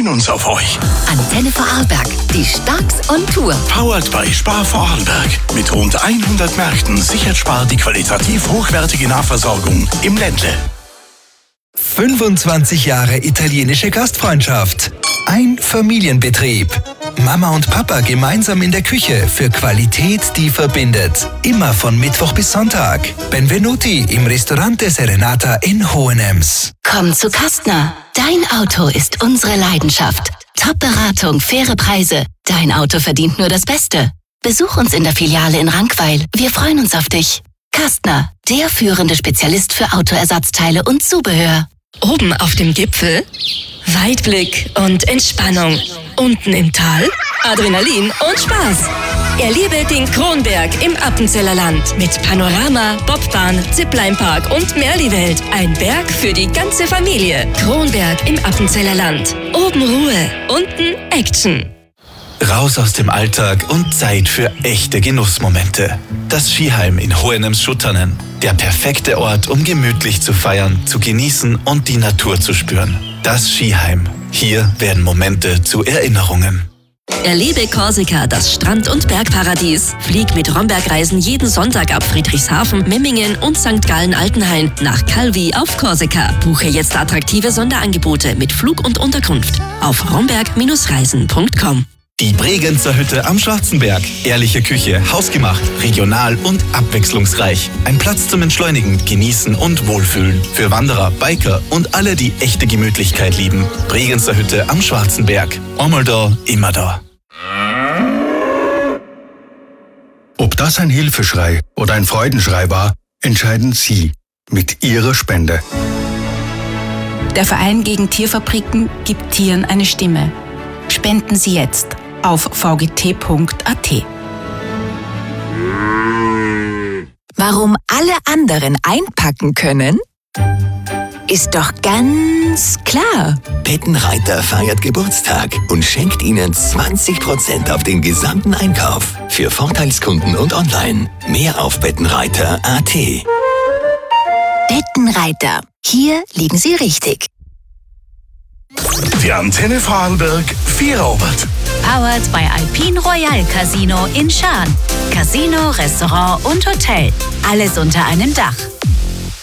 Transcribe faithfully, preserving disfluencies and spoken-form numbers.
freuen uns auf euch. Antenne Vorarlberg, die Starks on Tour. Powered by Spar Vorarlberg. Mit rund hundert Märkten sichert Spar die qualitativ hochwertige Nahversorgung im Ländle. fünfundzwanzig Jahre italienische Gastfreundschaft. Ein Familienbetrieb. Mama und Papa gemeinsam in der Küche für Qualität, die verbindet. Immer von Mittwoch bis Sonntag. Benvenuti im Ristorante Serenata in Hohenems. Komm zu Kastner. Dein Auto ist unsere Leidenschaft. Top-Beratung, faire Preise. Dein Auto verdient nur das Beste. Besuch uns in der Filiale in Rankweil. Wir freuen uns auf dich. Kastner, der führende Spezialist für Autoersatzteile und Zubehör. Oben auf dem Gipfel Weitblick und Entspannung. Unten im Tal Adrenalin und Spaß. Erlebe den Kronberg im Appenzeller Land mit Panorama, Bobbahn, Ziplinepark und Merli-Welt. Ein Berg für die ganze Familie. Kronberg im Appenzeller Land. Oben Ruhe, unten Action. Raus aus dem Alltag und Zeit für echte Genussmomente. Das Skiheim in Hohenems-Schuttanen. Der perfekte Ort, um gemütlich zu feiern, zu genießen und die Natur zu spüren. Das Skiheim. Hier werden Momente zu Erinnerungen. Erlebe Korsika, das Strand- und Bergparadies. Flieg mit Romberg-Reisen jeden Sonntag ab Friedrichshafen, Memmingen und Sankt Gallen-Altenhain nach Calvi auf Korsika. Buche jetzt attraktive Sonderangebote mit Flug und Unterkunft auf romberg Reisen punkt com. Die Bregenzer Hütte am Schwarzenberg. Ehrliche Küche, hausgemacht, regional und abwechslungsreich. Ein Platz zum Entschleunigen, Genießen und Wohlfühlen. Für Wanderer, Biker und alle, die echte Gemütlichkeit lieben. Bregenzer Hütte am Schwarzenberg. Einmal da, immer da. Ob das ein Hilfeschrei oder ein Freudenschrei war, entscheiden Sie mit Ihrer Spende. Der Verein gegen Tierfabriken gibt Tieren eine Stimme. Spenden Sie jetzt auf v g t punkt a t. Warum alle anderen einpacken können? Ist doch ganz klar. Bettenreiter feiert Geburtstag und schenkt Ihnen zwanzig Prozent auf den gesamten Einkauf. Für Vorteilskunden und online. Mehr auf bettenreiter punkt a t. Bettenreiter. Hier liegen Sie richtig. Die Antenne Vorarlberg Viererobert. Powered by Alpine Royal Casino in Schaan. Casino, Restaurant und Hotel. Alles unter einem Dach.